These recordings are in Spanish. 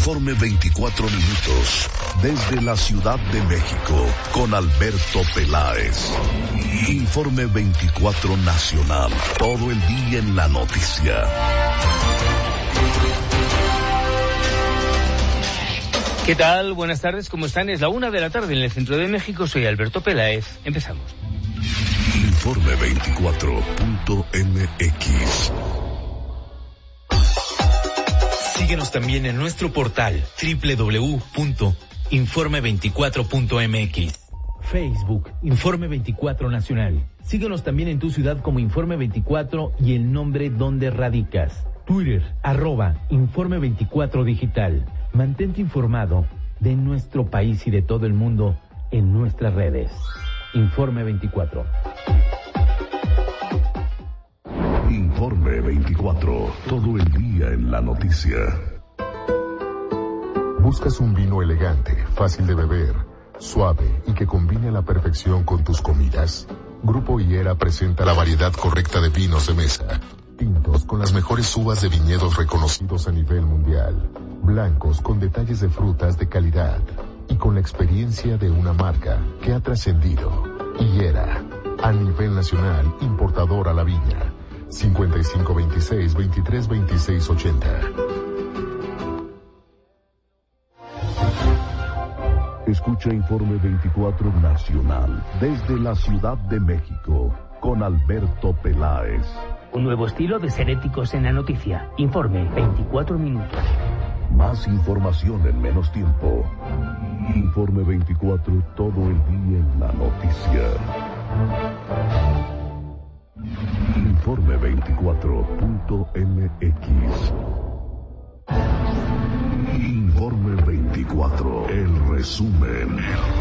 Informe 24 minutos, desde la Ciudad de México, con Alberto Peláez. Informe 24 nacional, todo el día en la noticia. ¿Qué tal? Buenas tardes, ¿cómo están? Es la 1 de la tarde en el centro de México. Soy Alberto Peláez. Empezamos. Informe 24.mx. Síguenos también en nuestro portal www.informe24.mx. Facebook, Informe 24 Nacional. Síguenos también en tu ciudad como Informe 24 y el nombre donde radicas. Twitter, @Informe 24 Digital. Mantente informado de nuestro país y de todo el mundo en nuestras redes. Informe 24. Informe 24, todo el día en la noticia. ¿Buscas un vino elegante, fácil de beber, suave y que combine a la perfección con tus comidas? Grupo Higuera presenta la variedad correcta de vinos de mesa. Tintos con las mejores uvas de viñedos reconocidos a nivel mundial. Blancos con detalles de frutas de calidad. Y con la experiencia de una marca que ha trascendido. Higuera, a nivel nacional, importador a la viña. 5526-232680. Escucha Informe 24 Nacional, desde la Ciudad de México, con Alberto Peláez. Un nuevo estilo de ser éticos en la noticia. Informe 24 minutos. Más información en menos tiempo. Informe 24, todo el día en la noticia. Informe 24.mx. Informe 24, el resumen.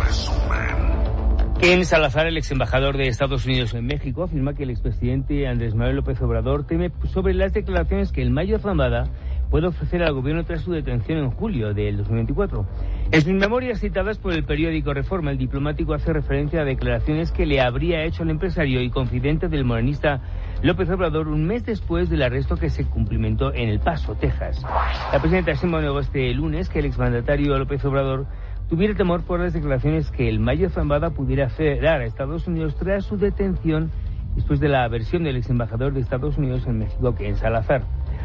Ken Salazar, el ex embajador de Estados Unidos en México, afirma que el expresidente Andrés Manuel López Obrador teme sobre las declaraciones que el Mayo Zambada puede ofrecer al gobierno tras su detención en julio del 2024. En sus memorias citadas por el periódico Reforma, el diplomático hace referencia a declaraciones que le habría hecho el empresario y confidente del morenista López Obrador un mes después del arresto que se cumplimentó en El Paso, Texas. La presidenta Sheinbaum negó este lunes que el exmandatario López Obrador tuviera temor por las declaraciones que el Mayo Zambada pudiera hacer a Estados Unidos tras su detención después de la versión del ex embajador de Estados Unidos en México, Ken Salazar.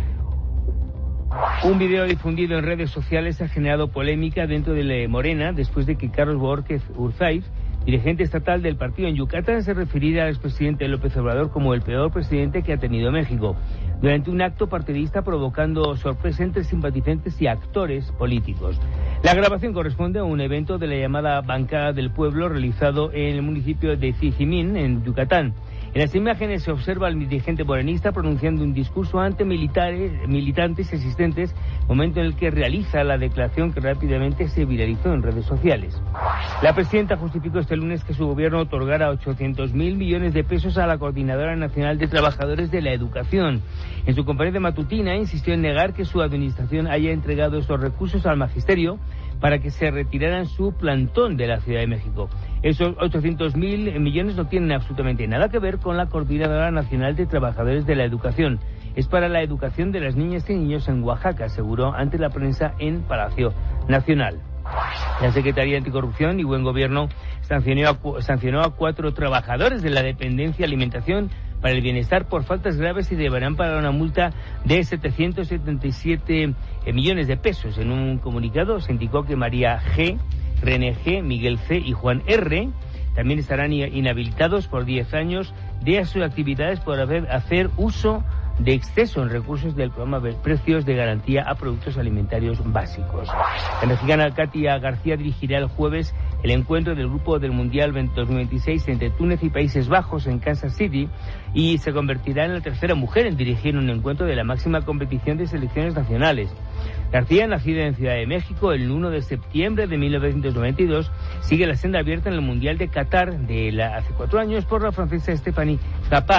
Un video difundido en redes sociales ha generado polémica dentro de Morena después de que Carlos Borges Urzaiz, dirigente estatal del partido en Yucatán, se refiriera al expresidente López Obrador como el peor presidente que ha tenido México, durante un acto partidista provocando sorpresa entre simpatizantes y actores políticos. La grabación corresponde a un evento de la llamada Bancada del Pueblo realizado en el municipio de Tizimín, en Yucatán. En las imágenes se observa al dirigente morenista pronunciando un discurso ante militantes y asistentes, momento en el que realiza la declaración que rápidamente se viralizó en redes sociales. La presidenta justificó este lunes que su gobierno otorgara 800.000 millones de pesos a la Coordinadora Nacional de Trabajadores de la Educación. En su conferencia matutina insistió en negar que su administración haya entregado estos recursos al magisterio para que se retiraran su plantón de la Ciudad de México. Esos 800.000 millones no tienen absolutamente nada que ver con la Coordinadora Nacional de Trabajadores de la Educación. Es para la educación de las niñas y niños en Oaxaca, aseguró ante la prensa en Palacio Nacional. La Secretaría Anticorrupción y Buen Gobierno sancionó a 4 trabajadores de la dependencia Alimentación para el Bienestar por faltas graves y deberán pagar una multa de 777 millones de pesos. En un comunicado se indicó que María G., René G., Miguel C. y Juan R. también estarán inhabilitados por 10 años de sus actividades por hacer uso de exceso en recursos del programa de precios de garantía a productos alimentarios básicos. La mexicana Katia García dirigirá el jueves el encuentro del Grupo del Mundial 2026 entre Túnez y Países Bajos en Kansas City y se convertirá en la tercera mujer en dirigir un encuentro de la máxima competición de selecciones nacionales. García, nacida en Ciudad de México el 1 de septiembre de 1992, sigue la senda abierta en el Mundial de Qatar hace 4 años por la francesa Stéphanie Frappart,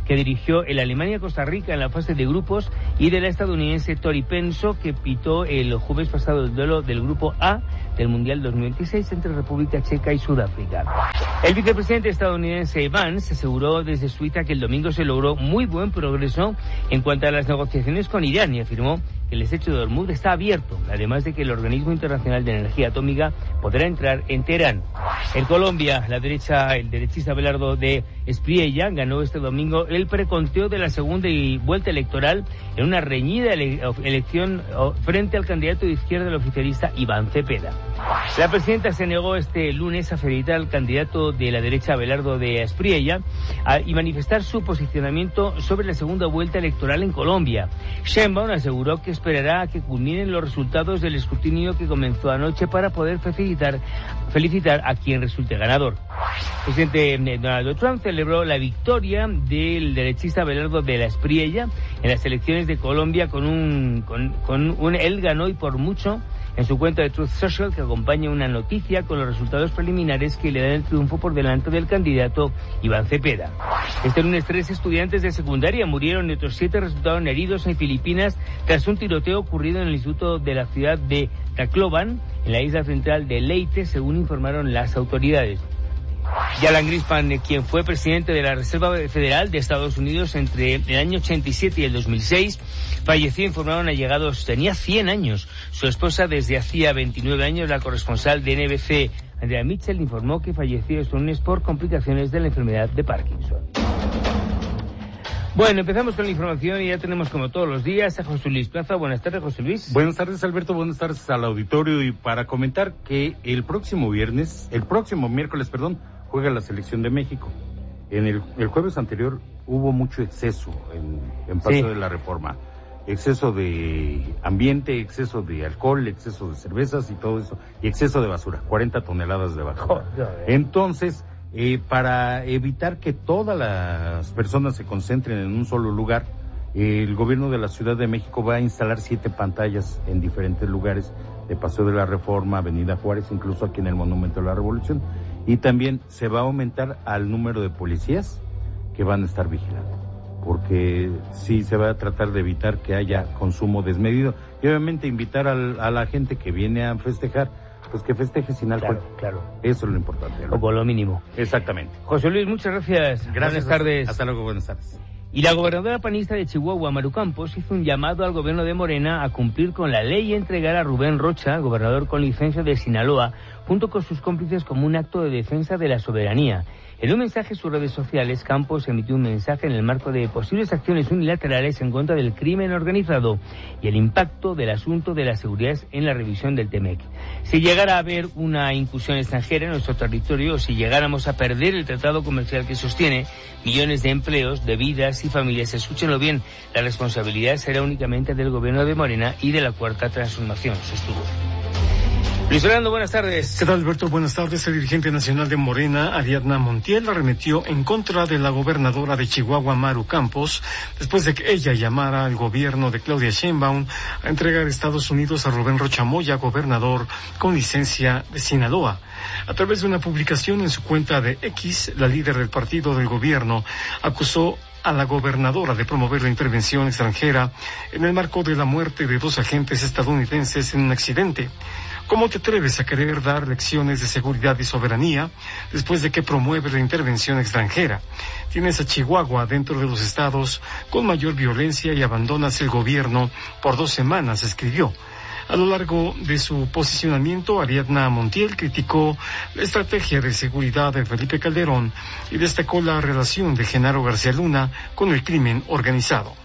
que dirigió el Alemania-Costa Rica en la fase de grupos, y de la estadounidense Tori Penso, que pitó el jueves pasado el duelo del grupo A del Mundial 2026 entre República Checa y Sudáfrica. El vicepresidente estadounidense Vance aseguró desde Suiza que el domingo se logró muy buen progreso en cuanto a las negociaciones con Irán y afirmó que el estrecho de Hormuz está abierto, además de que el Organismo Internacional de Energía Atómica podrá entrar en Teherán. En Colombia, el derechista Abelardo de Espriella ganó este domingo el preconteo de la segunda vuelta electoral en una reñida elección frente al candidato de izquierda, el oficialista Iván Cepeda. La presidenta se negó este lunes a felicitar al candidato de la derecha Abelardo de Espriella y manifestar su posicionamiento sobre la segunda vuelta electoral en Colombia. Sheinbaum aseguró que esperará a que culminen los resultados del escrutinio que comenzó anoche para poder felicitar a quien resulte ganador. El presidente Donald Trump celebró la victoria del derechista Abelardo de la Espriella en las elecciones de Colombia él ganó y por mucho, en su cuenta de Truth Social, que acompaña una noticia con los resultados preliminares que le dan el triunfo por delante del candidato Iván Cepeda. Este lunes 3 estudiantes de secundaria murieron y otros 7 resultaron heridos en Filipinas tras un tiroteo ocurrido en el instituto de la ciudad de Tacloban, en la isla central de Leyte, según informaron las autoridades. Y Alan Greenspan, quien fue presidente de la Reserva Federal de Estados Unidos entre el año 87 y el 2006, falleció, informaron allegados, tenía 100 años. Su esposa, desde hacía 29 años, la corresponsal de NBC, Andrea Mitchell, informó que falleció este lunes por complicaciones de la enfermedad de Parkinson. Bueno, empezamos con la información y ya tenemos, como todos los días, a José Luis Plaza. Buenas tardes, José Luis. Buenas tardes, Alberto. Buenas tardes al auditorio. Y para comentar que el próximo miércoles, juega la selección de México. En el jueves anterior hubo mucho exceso en Paso de la Reforma. Exceso de ambiente, exceso de alcohol, exceso de cervezas y todo eso. Y exceso de basura, 40 toneladas de basura. Entonces, para evitar que todas las personas se concentren en un solo lugar, el gobierno de la Ciudad de México va a instalar 7 pantallas en diferentes lugares de Paseo de la Reforma, Avenida Juárez, incluso aquí en el Monumento de la Revolución. Y también se va a aumentar al número de policías que van a estar vigilando, porque sí se va a tratar de evitar que haya consumo desmedido y obviamente invitar a la gente que viene a festejar, pues que festeje sin alcohol. Claro. Eso es lo importante, ¿no? O por lo mínimo. Exactamente. José Luis, muchas gracias. Buenas tardes. Hasta luego, buenas tardes. Y la gobernadora panista de Chihuahua, Maru Campos, hizo un llamado al gobierno de Morena a cumplir con la ley y entregar a Rubén Rocha, gobernador con licencia de Sinaloa, junto con sus cómplices como un acto de defensa de la soberanía. En un mensaje en sus redes sociales, Campos emitió un mensaje en el marco de posibles acciones unilaterales en contra del crimen organizado y el impacto del asunto de la seguridad en la revisión del TEMEC. Si llegara a haber una incursión extranjera en nuestro territorio, o si llegáramos a perder el tratado comercial que sostiene millones de empleos, de vidas y familias, escúchenlo bien, la responsabilidad será únicamente del gobierno de Morena y de la Cuarta Transformación, sostuvo. Luis Orlando, buenas tardes. ¿Qué tal, Alberto? Buenas tardes. El dirigente nacional de Morena, Ariadna Montiel, arremetió en contra de la gobernadora de Chihuahua, Maru Campos, después de que ella llamara al gobierno de Claudia Sheinbaum a entregar a Estados Unidos a Rubén Rocha Moya, gobernador con licencia de Sinaloa. A través de una publicación en su cuenta de X, la líder del partido del gobierno acusó a la gobernadora de promover la intervención extranjera en el marco de la muerte de 2 agentes estadounidenses en un accidente. ¿Cómo te atreves a querer dar lecciones de seguridad y soberanía después de que promueves la intervención extranjera? Tienes a Chihuahua dentro de los estados con mayor violencia y abandonas el gobierno por 2 semanas, escribió. A lo largo de su posicionamiento, Ariadna Montiel criticó la estrategia de seguridad de Felipe Calderón y destacó la relación de Genaro García Luna con el crimen organizado.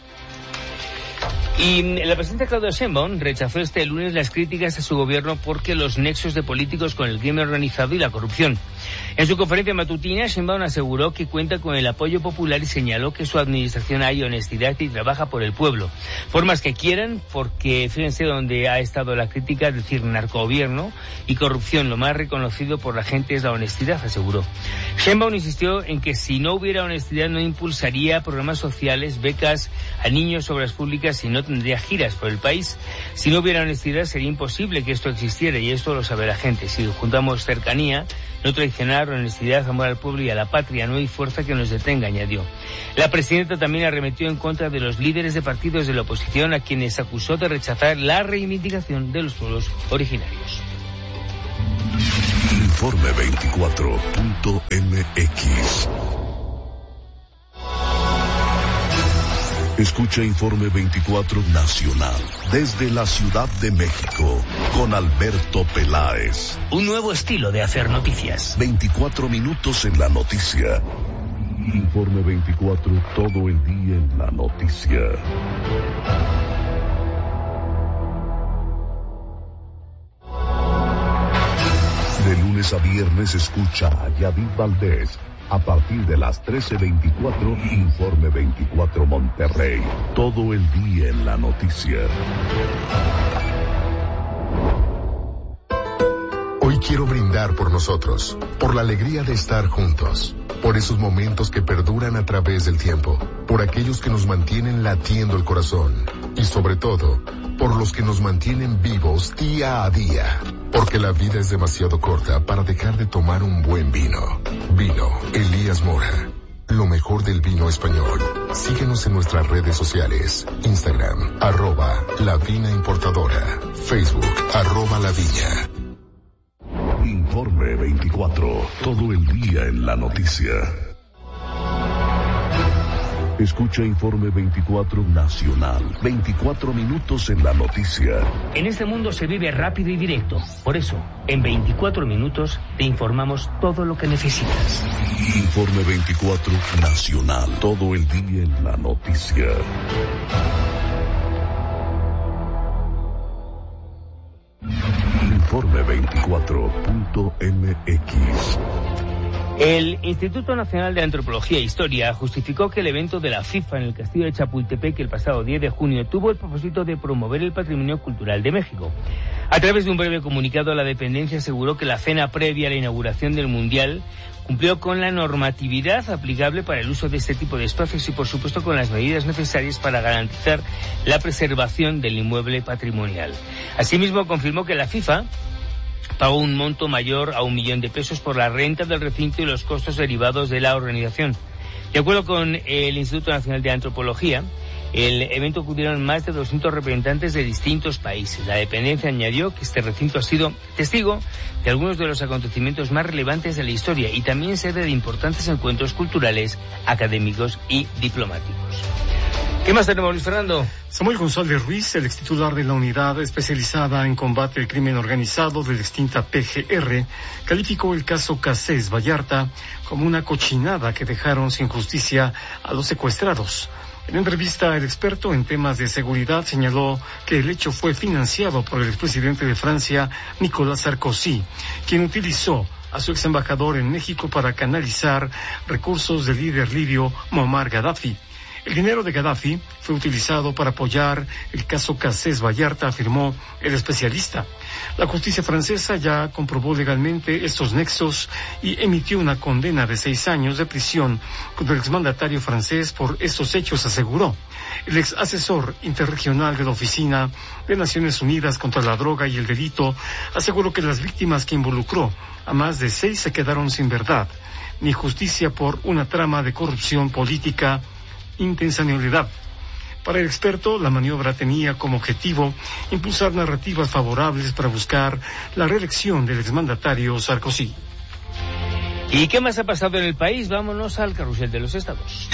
Y la presidenta Claudia Sheinbaum rechazó este lunes las críticas a su gobierno porque los nexos de políticos con el crimen organizado y la corrupción. En su conferencia matutina, Sheinbaum aseguró que cuenta con el apoyo popular y señaló que su administración hay honestidad y trabaja por el pueblo. Formas que quieran, porque fíjense donde ha estado la crítica, es decir, narcogobierno y corrupción. Lo más reconocido por la gente es la honestidad, aseguró. Sheinbaum insistió en que si no hubiera honestidad no impulsaría programas sociales, becas a niños, obras públicas y no tendría giras por el país. Si no hubiera honestidad sería imposible que esto existiera y esto lo sabe la gente. Si juntamos cercanía, no traicionar la honestidad, amor al pueblo y a la patria. No hay fuerza que nos detenga, añadió. La presidenta también arremetió en contra de los líderes de partidos de la oposición, a quienes acusó de rechazar la reivindicación de los pueblos originarios. Informe 24.mx. Escucha Informe 24 Nacional desde la Ciudad de México con Alberto Peláez. Un nuevo estilo de hacer noticias. 24 minutos en la noticia. Informe 24, todo el día en la noticia. De lunes a viernes escucha a Yadid Valdés. A partir de las 13:24, Informe 24 Monterrey. Todo el día en la noticia. Hoy quiero brindar por nosotros, por la alegría de estar juntos, por esos momentos que perduran a través del tiempo, por aquellos que nos mantienen latiendo el corazón y sobre todo, por los que nos mantienen vivos día a día. Porque la vida es demasiado corta para dejar de tomar un buen vino. Vino Elías Mora. Lo mejor del vino español. Síguenos en nuestras redes sociales. Instagram, @La Vina Importadora. Facebook, @La Viña. Informe 24. Todo el día en la noticia. Escucha Informe 24 Nacional. 24 minutos en la noticia. En este mundo se vive rápido y directo. Por eso, en 24 minutos te informamos todo lo que necesitas. Informe 24 Nacional. Todo el día en la noticia. Informe 24.mx. El Instituto Nacional de Antropología e Historia justificó que el evento de la FIFA en el Castillo de Chapultepec el pasado 10 de junio tuvo el propósito de promover el patrimonio cultural de México. A través de un breve comunicado, la dependencia aseguró que la cena previa a la inauguración del Mundial cumplió con la normatividad aplicable para el uso de este tipo de espacios y, por supuesto, con las medidas necesarias para garantizar la preservación del inmueble patrimonial. Asimismo, confirmó que la FIFA pagó un monto mayor a 1 millón de pesos por la renta del recinto y los costos derivados de la organización. De acuerdo con el Instituto Nacional de Antropología, el evento acudieron más de 200 representantes de distintos países. La dependencia añadió que este recinto ha sido testigo de algunos de los acontecimientos más relevantes de la historia y también sede de importantes encuentros culturales, académicos y diplomáticos. ¿Qué más tenemos, Luis Fernando? Samuel González Ruiz, el extitular de la unidad especializada en combate al crimen organizado de la extinta PGR, calificó el caso Cassés Vallarta como una cochinada que dejaron sin justicia a los secuestrados. En entrevista, el experto en temas de seguridad señaló que el hecho fue financiado por el expresidente de Francia, Nicolas Sarkozy, quien utilizó a su exembajador en México para canalizar recursos del líder libio Muammar Gaddafi. El dinero de Gaddafi fue utilizado para apoyar el caso Cassés Vallarta, afirmó el especialista. La justicia francesa ya comprobó legalmente estos nexos y emitió una condena de 6 años de prisión contra el exmandatario francés por estos hechos, aseguró. El ex asesor interregional de la Oficina de Naciones Unidas contra la Droga y el Delito aseguró que las víctimas que involucró a más de 6 se quedaron sin verdad, ni justicia por una trama de corrupción política intencionalidad. Para el experto, la maniobra tenía como objetivo impulsar narrativas favorables para buscar la reelección del exmandatario Sarkozy. ¿Y qué más ha pasado en el país? Vámonos al carrusel de los estados.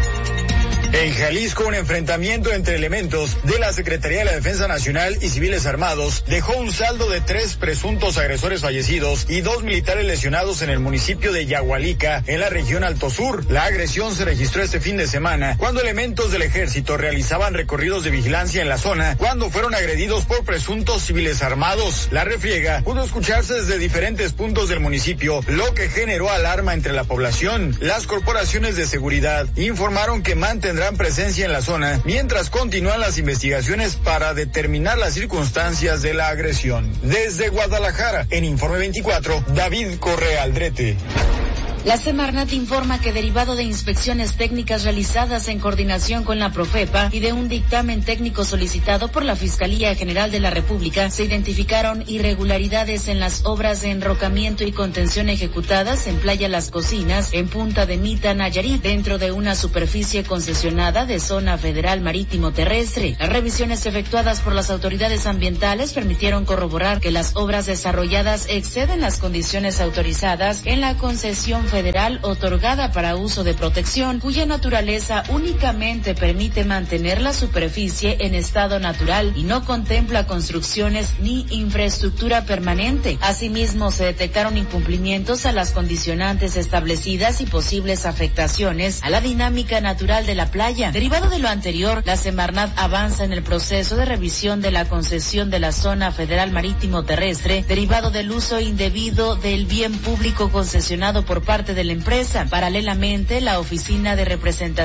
En Jalisco, un enfrentamiento entre elementos de la Secretaría de la Defensa Nacional y civiles armados dejó un saldo de 3 presuntos agresores fallecidos y 2 militares lesionados en el municipio de Yahualica, en la región Alto Sur. La agresión se registró este fin de semana, cuando elementos del ejército realizaban recorridos de vigilancia en la zona, cuando fueron agredidos por presuntos civiles armados. La refriega pudo escucharse desde diferentes puntos del municipio, lo que generó alarma entre la población. Las corporaciones de seguridad informaron que mantendrán presencia en la zona mientras continúan las investigaciones para determinar las circunstancias de la agresión. Desde Guadalajara, en Informe 24, David Correa Aldrete. La Semarnat informa que derivado de inspecciones técnicas realizadas en coordinación con la Profepa y de un dictamen técnico solicitado por la Fiscalía General de la República, se identificaron irregularidades en las obras de enrocamiento y contención ejecutadas en Playa Las Cocinas, en Punta de Mita, Nayarit, dentro de una superficie concesionada de Zona Federal Marítimo Terrestre. Las revisiones efectuadas por las autoridades ambientales permitieron corroborar que las obras desarrolladas exceden las condiciones autorizadas en la concesión federal otorgada para uso de protección, cuya naturaleza únicamente permite mantener la superficie en estado natural y no contempla construcciones ni infraestructura permanente. Asimismo, se detectaron incumplimientos a las condicionantes establecidas y posibles afectaciones a la dinámica natural de la playa. Derivado de lo anterior, la Semarnat avanza en el proceso de revisión de la concesión de la Zona Federal Marítimo Terrestre, derivado del uso indebido del bien público concesionado por parte de la empresa. Paralelamente, la Oficina de Representación